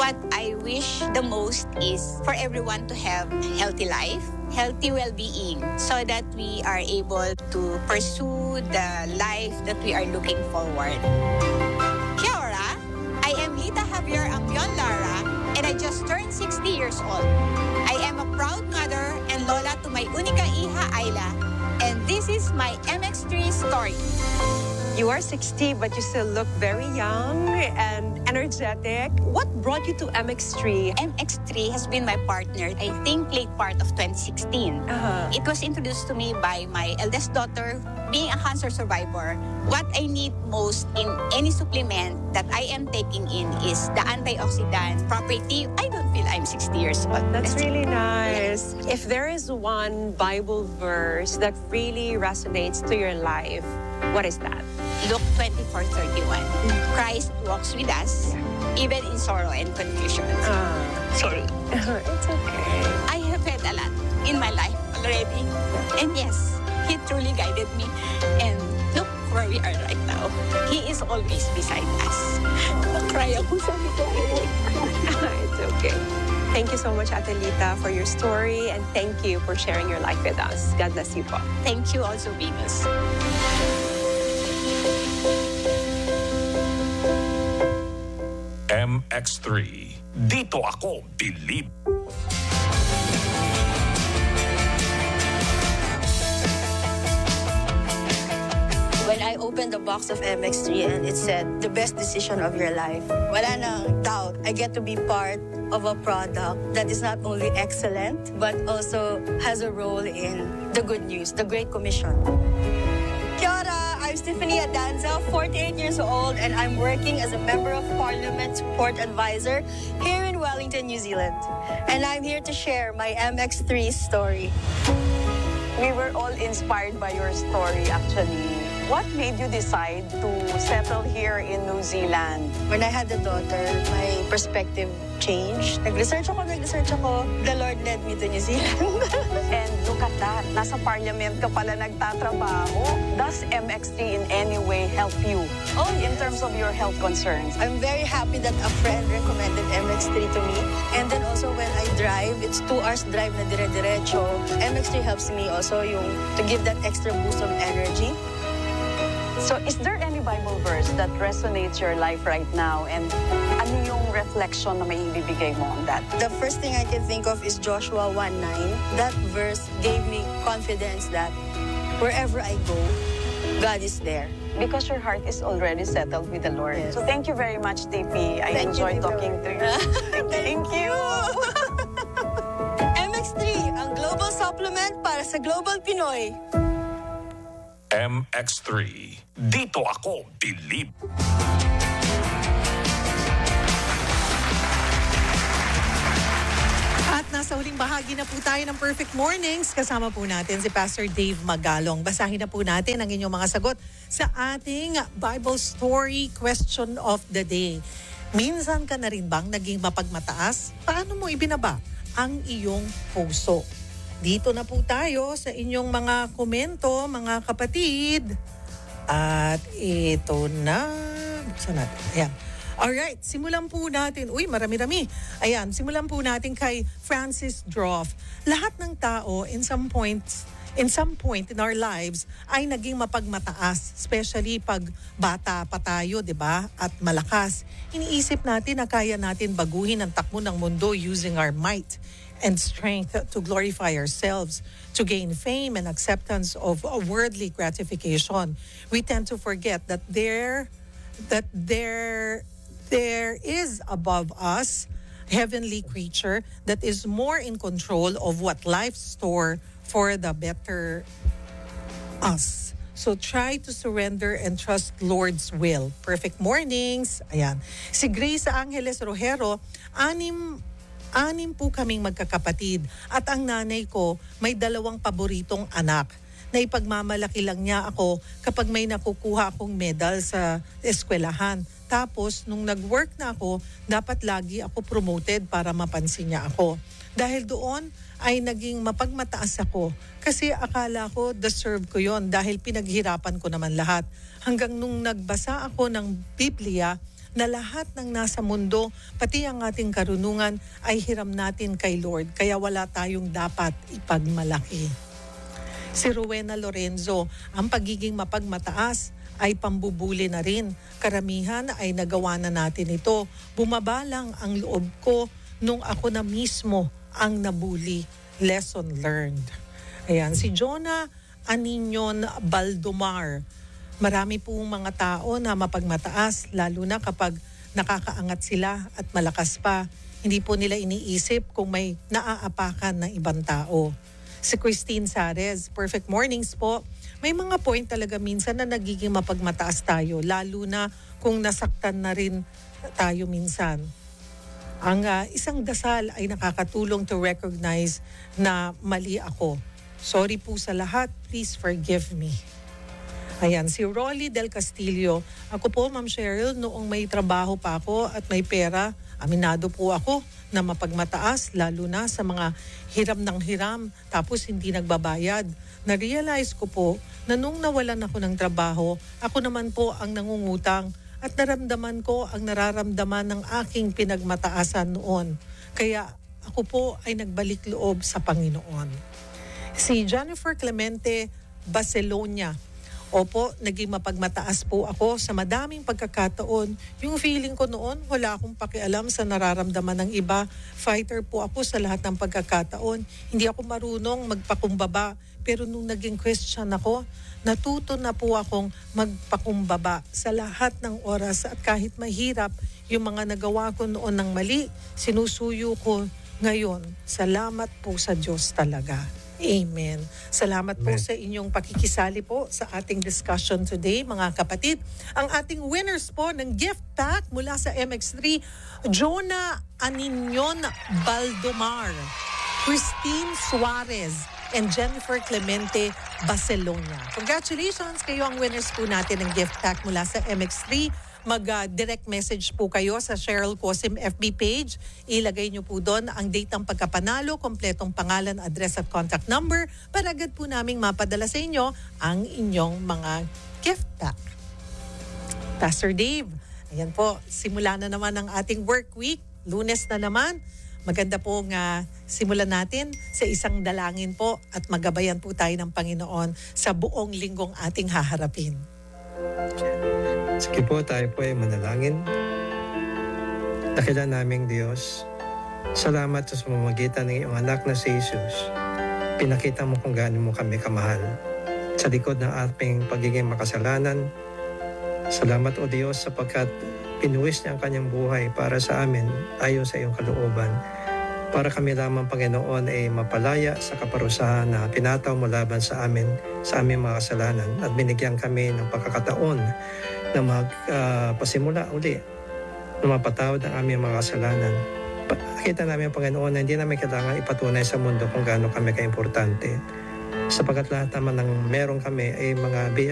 What I wish the most is for everyone to have healthy life, healthy well-being, so that we are able to pursue the life that we are looking forward. Kia ora, I am Lita Javier Ambion Lara, and I just turned 60 years old. I am a proud mother and lola to my unika iha Ayla, and this is my MX3 story. You are 60, but you still look very young and energetic. What brought you to MX3? MX3 has been my partner, I think, late part of 2016. It was introduced to me by my eldest daughter, being a cancer survivor. What I need most in any supplement that I am taking in is the antioxidant property. I don't feel I'm 60 years old. That's really nice. If there is one Bible verse that really resonates to your life, what is that? Luke 24:31. Christ walks with us, even in sorrow and confusion. Sorry. It's okay. I have had a lot in my life already. And yes, He truly guided me. And look where we are right now. He is always beside us. Cry ako, sabi ko. It's okay. Thank you so much, Ate Lita, for your story, and thank you for sharing your life with us. God bless you po. Thank you also, Venus. MX3. Dito ako believe. When I opened the box of MX3 and it said, the best decision of your life, wala nang doubt. I get to be part of a product that is not only excellent, but also has a role in the good news, the Great Commission. Kia ora, I'm Stephanie Adanza, 48 years old, and I'm working as a Member of Parliament Support Advisor here in Wellington, New Zealand. And I'm here to share my MX3 story. We were all inspired by your story, actually. What made you decide to settle here in New Zealand? When I had a daughter, my perspective changed. Nag-research ako. The Lord led me to New Zealand. And look at that, nasa parliament ka pala nagtatrabaho. Does MX3 in any way help you in terms of your health concerns? I'm very happy that a friend recommended MX3 to me. And then also when I drive, it's 2 hours drive na dire-diretso. MX3 helps me also to give that extra boost of energy. So is there any Bible verse that resonates your life right now? And ano yung reflection na may ibibigay mo on that? The first thing I can think of is Joshua 1:9. That verse gave me confidence that wherever I go, God is there. Because your heart is already settled with the Lord. Yes. So thank you very much, TP. I enjoyed talking to you. Thank you. MX3, ang global supplement para sa Global Pinoy. MX3. Dito ako believe. At nasa huling bahagi na po tayo ng Perfect Mornings. Kasama po natin si Pastor Dave Magalong. Basahin na po natin ang inyong mga sagot sa ating Bible Story Question of the Day. Minsan ka na rin bang naging mapagmataas? Paano mo ibinaba ang iyong puso? Dito na po tayo sa inyong mga komento, mga kapatid. At ito na. Buksan natin. Ayan. Alright, simulan po natin. Uy, marami-rami. Ayan, simulan po natin kay Francis Droff. Lahat ng tao in some point in our lives ay naging mapagmataas, especially pag bata pa tayo, 'di ba? At malakas. Iniisip natin na kaya natin baguhin ang takbo ng mundo using our might and strength to glorify ourselves, to gain fame and acceptance of a worldly gratification. We tend to forget that there is above us heavenly creature that is more in control of what life store for the better us. So try to surrender and trust Lord's will. Perfect mornings. Ayan. Si Grace Angeles Rojero, anim po kaming magkakapatid at ang nanay ko may 2 paboritong anak. Naipagmamalaki lang niya ako kapag may nakukuha akong medal sa eskwelahan. Tapos nung nag-work na ako, dapat lagi ako promoted para mapansin niya ako. Dahil doon ay naging mapagmataas ako kasi akala ko deserve ko yon dahil pinaghirapan ko naman lahat. Hanggang nung nagbasa ako ng Biblia, na lahat ng nasa mundo, pati ang ating karunungan ay hiram natin kay Lord. Kaya wala tayong dapat ipagmalaki. Si Rowena Lorenzo, ang pagiging mapagmataas ay pambubuli na rin. Karamihan ay nagawa na natin ito. Bumaba lang ang loob ko nung ako na mismo ang nabuli. Lesson learned. Ayan, si Jonah Aninyon Baldomar. Marami pong mga tao na mapagmataas, lalo na kapag nakakaangat sila at malakas pa. Hindi po nila iniisip kung may naaapakan ng ibang tao. Si Christine Sarez, perfect mornings po. May mga point talaga minsan na nagiging mapagmataas tayo, lalo na kung nasaktan na rin tayo minsan. Ang isang dasal ay nakakatulong to recognize na mali ako. Sorry po sa lahat, please forgive me. Ayan, si Rolly Del Castillo. Ako po, Ma'am Cheryl, noong may trabaho pa ako at may pera, aminado po ako na mapagmataas, lalo na sa mga hiram ng hiram, tapos hindi nagbabayad. Na-realize ko po na nung nawalan ako ng trabaho, ako naman po ang nangungutang at naramdaman ko ang nararamdaman ng aking pinagmataasan noon. Kaya ako po ay nagbalik loob sa Panginoon. Si Jennifer Clemente Barcelona. Opo, naging mapagmataas po ako sa madaming pagkakataon. Yung feeling ko noon, wala akong pakialam sa nararamdaman ng iba. Fighter po ako sa lahat ng pagkakataon. Hindi ako marunong magpakumbaba. Pero nung naging Christian ako, natuto na po akong magpakumbaba sa lahat ng oras. At kahit mahirap yung mga nagawa ko noon ng mali, sinusuyo ko ngayon. Salamat po sa Diyos talaga. Amen. Salamat po sa inyong pakikisali po sa ating discussion today, mga kapatid. Ang ating winners po ng gift pack mula sa MX3, Jonah Aninyon Baldomar, Christine Suarez, and Jennifer Clemente Barcelona. Congratulations, kayo ang winners po natin ng gift pack mula sa MX3. Mag-direct message po kayo sa Cheryl Cosim FB page. Ilagay nyo po doon ang date ng pagkapanalo, kompletong pangalan, address at contact number para agad po naming mapadala sa inyo ang inyong mga gift pack. Pastor Dave, ayan po, simula na naman ang ating work week. Lunes na naman. Maganda po nga simulan natin sa isang dalangin po at magabayan po tayo ng Panginoon sa buong linggong ating haharapin. Sige po, tayo po ay manalangin. Dakila naming Diyos, salamat sa pamamagitan ng iyong anak na si Jesus. Pinakita mo kung gaano mo kami kamahal. Sa likod ng ating pagiging makasalanan, salamat o Diyos sapagkat pinuwis niya ang kanyang buhay para sa amin ayon sa iyong kalooban. Para kami lamang, Panginoon, ay mapalaya sa kaparusahan na pinataw mo laban sa amin, sa aming mga kasalanan. At binigyan kami ng pagkakataon na magpasimula uli, na mapatawad ang aming mga kasalanan. Pakita namin, Panginoon, na hindi namin kailangan ipatunay sa mundo kung gaano kami kaimportante. Sapagkat lahat naman ng meron kami ay mga